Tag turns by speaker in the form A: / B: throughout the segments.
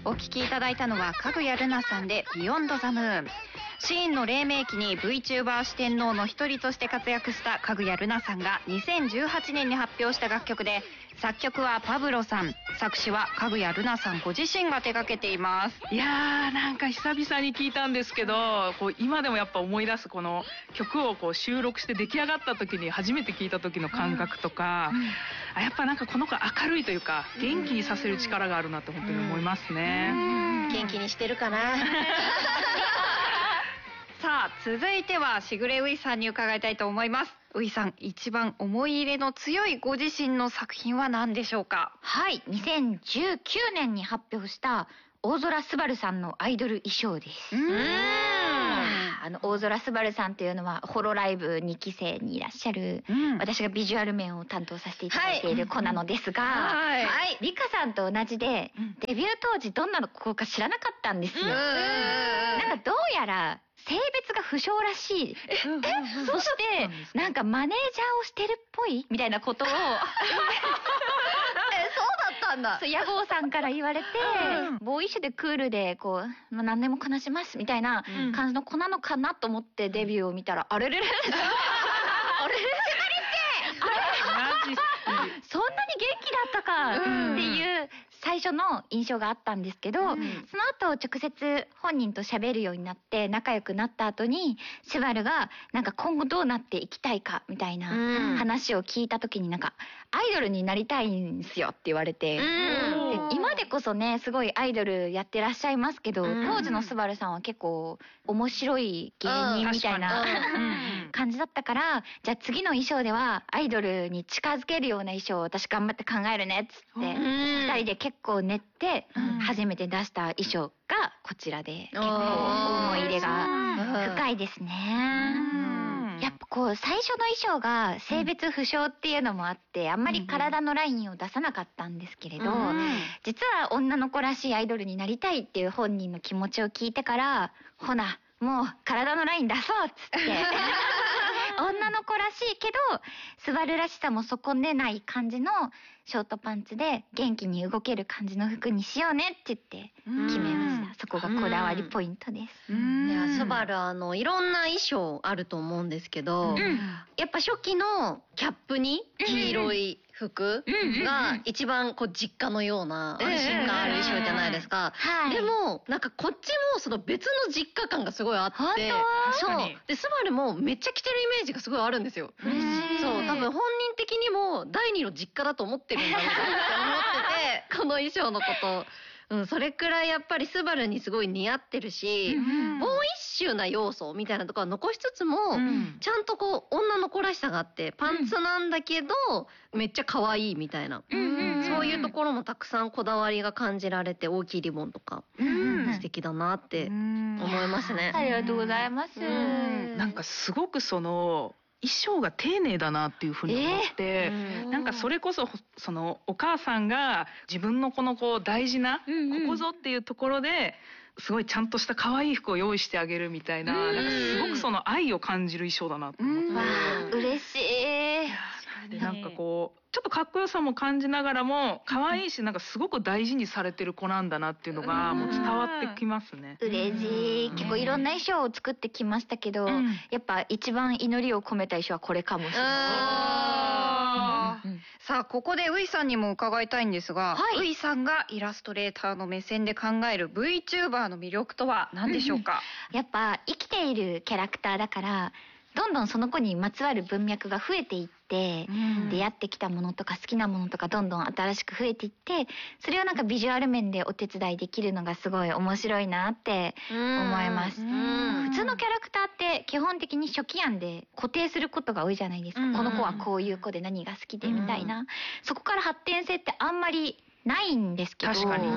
A: お聴きいただいたのはかぐやるなさんでビヨンドザムーン。シーンの黎明期に VTuber 四天王の一人として活躍したかぐやるなさんが2018年に発表した楽曲で、作曲はパブロさん、作詞はかぐやるなさんご自身が手掛けています。
B: いやー、なんか久々に聞いたんですけど、こう今でもやっぱ思い出すこの曲をこう収録して出来上がった時に初めて聞いた時の感覚とか、やっぱなんかこの子明るいというか元気にさせる力があるなって本当に思いますね。
C: 元気にしてるかな。
A: さあ続いてはしぐれういさんに伺いたいと思います。ういさん、一番思い入れの強いご自身の作品は何でしょうか？
D: はい、2019年に発表した大空すばるさんのアイドル衣装です。大空すばるさんというのはホロライブ2期生にいらっしゃる、私がビジュアル面を担当させていただいている子なのですが、リカさんと同じでデビュー当時どんな子か知らなかったんですよ。なんかどうやら性別が不詳らしい。そしてなんかマネージャーをしてるっぽいみたいなことをそうだったんだ。そう、屋号さんから言われて、ボーイッシュでクールでこう、何でもこなしますみたいな感じの子なのかなと思ってデビューを見たら、あれれれあれれれそんなに元気だったかっていう最初の印象があったんですけど、その後直接本人と喋るようになって仲良くなった後に、スバルがなんか今後どうなっていきたいかみたいな話を聞いた時に、なんかアイドルになりたいんですよって言われて、で今でこそねすごいアイドルやってらっしゃいますけど、当時のスバルさんは結構面白い芸人みたいな感じだったから、じゃあ次の衣装ではアイドルに近づけるような衣装を私頑張って考えるねっつって、2人で結構練って初めて出した衣装がこちらで、結構思い入れが深いですね。やっぱこう最初の衣装が性別不詳っていうのもあって、あんまり体のラインを出さなかったんですけれど、実は女の子らしいアイドルになりたいっていう本人の気持ちを聞いてから、ほなもう体のライン出そうっつって女の子らしいけどスバルらしさも損ねない感じのショートパンツで元気に動ける感じの服にしようねって言って決めました。そこがこだわりポイントです。
C: いや、スバルいろんな衣装あると思うんですけど、やっぱ初期のキャップに黄色い服が一番こう実家のような安心感ある衣装じゃないですか。でもなんかこっちもその別の実家感がすごいあって、そうでスバルもめっちゃ着てるイメージがすごいあるんですよ。そう、多分本人的にも第二の実家だと思ってるんだろうなって思ってて、この衣装のこと。それくらいやっぱりスバルにすごい似合ってるし、ボーイッシュな要素みたいなところは残しつつも、ちゃんとこう女の子らしさがあって、パンツなんだけどめっちゃ可愛いみたいな、そういうところもたくさんこだわりが感じられて、大きいリボンとか素敵だなって思いますね。
D: ありがとうございます。
B: なんかすごくその衣装が丁寧だなっていうふうに思って、なんかそれこそそのお母さんが自分のこのこう大事なここぞっていうところですごいちゃんとした可愛い服を用意してあげるみたいな、なんかすごくその愛を感じる衣装だなと思って、
D: 嬉しい。
B: なんかこうちょっとかっこよさも感じながらも可愛いし、なんかすごく大事にされてる子なんだなっていうのがもう伝わってきますね。
D: 嬉しい。結構いろんな衣装を作ってきましたけど、やっぱ一番祈りを込めた衣装はこれかもしれない。
A: さあここでういさんにも伺いたいんですが、ういさんがイラストレーターの目線で考える VTuber の魅力とは何でしょうか？
D: やっぱ生きているキャラクターだから、どんどんその子にまつわる文脈が増えていって、出会ってきたものとか好きなものとかどんどん新しく増えていって、それをなんかビジュアル面でお手伝いできるのがすごい面白いなって思います。普通のキャラクターって基本的に初期案で固定することが多いじゃないですか。この子はこういう子で何が好きでみたいな、そこから発展性ってあんまりないんですけど、
B: 確かに、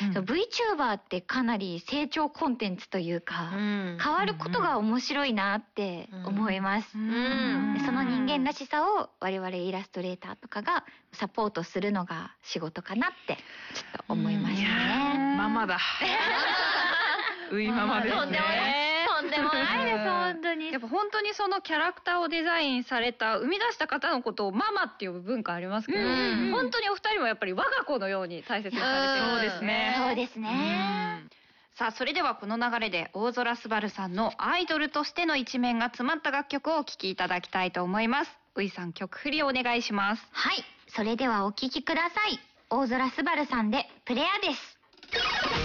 D: VTuber ってかなり成長コンテンツというか、変わることが面白いなって思います。その人間らしさを我々イラストレーターとかがサポートするのが仕事かなってちょっと思いますね。
B: ママだ。ういママですね。
D: とんででもないです本当に。
A: やっぱ本当にそのキャラクターをデザインされた生み出した方のことをママって呼ぶ文化ありますけど、本当にお二人もやっぱり我が子のように大切にされてる。
B: そうですね。
D: そうですね。
A: さあそれではこの流れで大空すばるさんのアイドルとしての一面が詰まった楽曲をお聴きいただきたいと思います。ういさん曲振りをお願いします。
D: はい、それではお聴きください。大空すばるさんでプレアです。